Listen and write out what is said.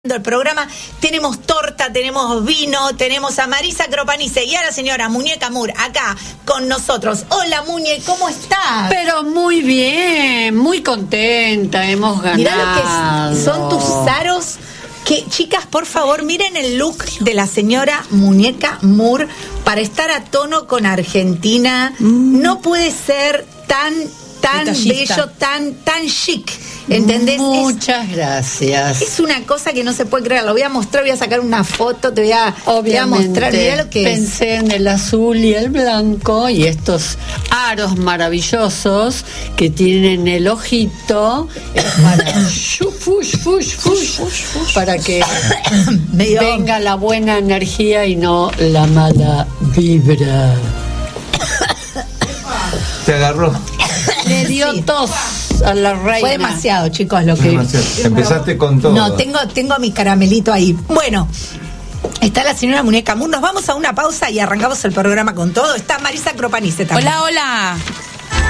El programa, tenemos torta, tenemos vino, tenemos a Marisa Cropanice y a la señora Muñeca Moore acá con nosotros. Hola Muñe, ¿cómo estás? Pero muy bien, muy contenta, hemos ganado. Mirá lo que son tus aros. Que, chicas, por favor, miren el look de la señora Muñeca Moore para estar a tono con Argentina. No puede ser tan bello, tan chic. ¿Entendés? Muchas gracias. Es una cosa que no se puede creer. Lo voy a mostrar, voy a sacar una foto, te voy a mostrar. Mirá lo que pensé en el azul y el blanco y estos aros maravillosos que tienen el ojito para que venga la buena energía y no la mala vibra. Te agarró. Le dio tos a la reina. Fue demasiado, chicos, lo que... Demasiado. Empezaste con todo. No, tengo mi caramelito ahí. Bueno, está la señora Muñeca Moore. Nos vamos a una pausa y arrancamos el programa con todo. Está Marisa Cropanice también. Hola, hola.